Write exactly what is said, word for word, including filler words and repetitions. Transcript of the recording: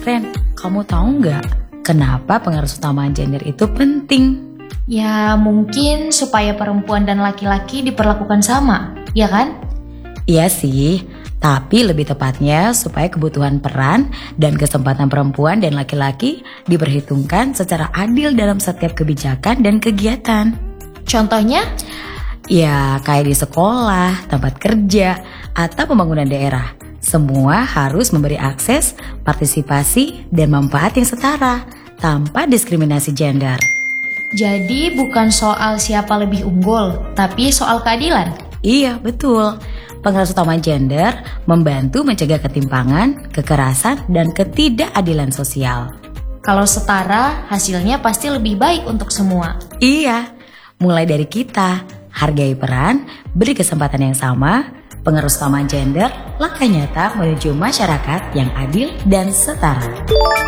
Ren, kamu tahu nggak kenapa pengerusamaan gender itu penting? Ya mungkin supaya perempuan dan laki-laki diperlakukan sama, ya kan? Iya sih, tapi lebih tepatnya supaya kebutuhan peran dan kesempatan perempuan dan laki-laki diperhitungkan secara adil dalam setiap kebijakan dan kegiatan. Contohnya? Ya kayak di sekolah, tempat kerja, atau pembangunan daerah. Semua harus memberi akses, partisipasi, dan manfaat yang setara tanpa diskriminasi gender. Jadi bukan soal siapa lebih unggul, tapi soal keadilan. Iya, betul. Pengerusamaan gender membantu mencegah ketimpangan, kekerasan, dan ketidakadilan sosial. Kalau setara, hasilnya pasti lebih baik untuk semua. Iya, mulai dari kita, hargai peran, beri kesempatan yang sama, pengerusamaan gender, langkah nyata menuju masyarakat yang adil dan setara.